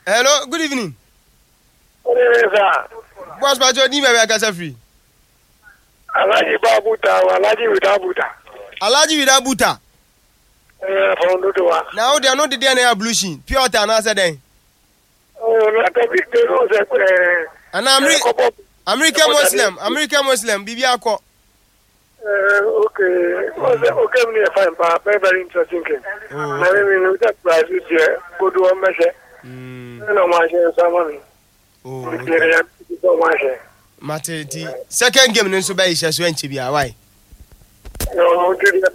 Hello, good evening. Good evening, sir. Boss Pacho, ni bebe akasa free. Alaji Babuta, Alaji Widabuta. Alaji Widabuta. From Dudua. Now they are not the DNA blushing. Pure water, and answer them. Oh, not a big deal. And American Muslim, Bibi Ako. Okay. Okay, me fine, but very interesting. My name is that price is here. Go to a measure. No, my share someone. Oh, Mate, second game in Subai is just went to be away. No,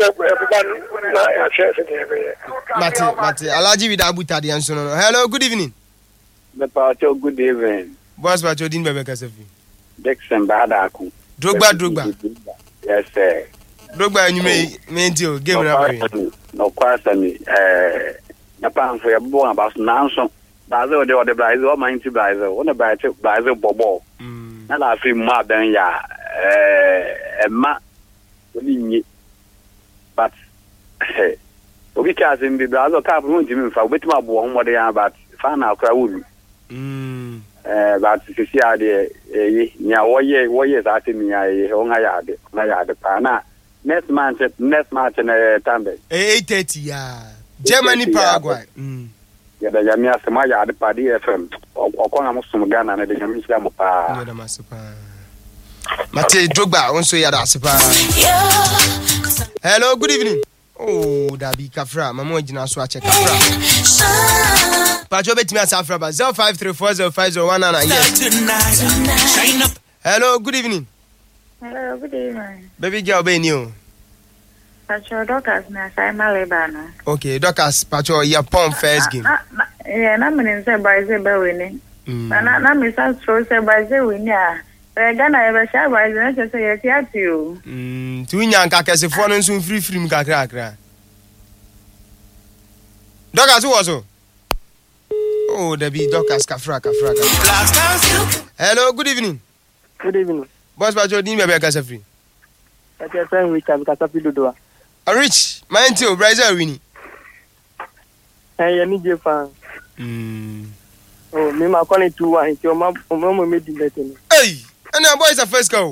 Mate, Alaji Widabuta, the answer. Hello, good evening. The Pacho, good evening. Boss Pacho, didn't bebe akasa free. Dixon Badaku. Drogba. Yes, sir. Drogba, and you may deal game. No question. Japan for your boy about Nanson. Basil, the Brazil, or my Brazil, on the Brazil Bobo. And I feel more than ya. But we can't in the Brazil cap room for with my boy, what they are, but fan out crowd. But you see, I did. Yeah, what years I think me, I own the pana. Next match in Tambe. 8:30, yeah. Germany, Paraguay. Yeah, the Yamia Samaya, the Party FM, or Kongamusum Ghana, and the Yamisama. Mate Drogba, also yada super. Hello, good evening. Oh, Dabi Kafra, Mamo Jina Swatch Kafra. Pacho bet me as Afra 0534050199. Hello, good evening. Hello, good evening. Baby girl, be new. Pacho Docas na Saima Lebano. Okay, Docas, Pacho, your pom first game. Yeah, na me say by say be winning. Na me say so say by say winning. Gana ebe sha by say say yes yet you. Tu nya nka kese fo no nso free kakra. Docas who also? Oh, there be Docas Kafra. Hello, good evening. Good evening. Boss Pacho, din bebe kasa free. I just saying we can kasa free Dudua. Rich, mind you, Brazil winning. Hey, I need you fan. Oh, me my calling 2-1. Your mom made the better. Hey, and our boys are first go.